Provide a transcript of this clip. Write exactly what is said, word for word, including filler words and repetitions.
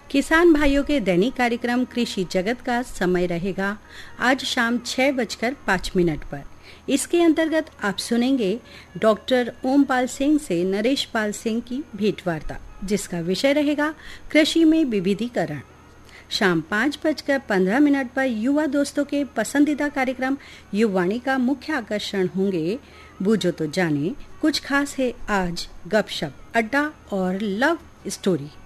किसान भाइयों के दैनिक कार्यक्रम कृषि जगत का समय रहेगा आज शाम छह बजकर पाँच मिनट पर। इसके अंतर्गत आप सुनेंगे डॉक्टर ओमपाल सिंह से नरेश पाल सिंह की भेंटवार्ता, जिसका विषय रहेगा कृषि में विविधीकरण। शाम पाँच बजकर पंद्रह मिनट पर युवा दोस्तों के पसंदीदा कार्यक्रम युवाणी का मुख्य आकर्षण होंगे बूझो तो जाने कुछ खास है आज, गपशप अड्डा और लव स्टोरी।